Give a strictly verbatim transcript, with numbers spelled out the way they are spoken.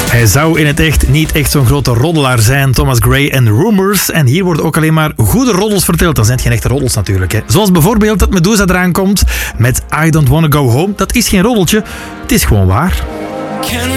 Hij zou in het echt niet echt zo'n grote roddelaar zijn, Thomas Gray en Rumors. En hier worden ook alleen maar goede roddels verteld. Dat zijn het geen echte roddels natuurlijk. Hè. Zoals bijvoorbeeld dat Medusa eraan komt met I Don't Wanna Go Home. Dat is geen roddeltje, het is gewoon waar. Can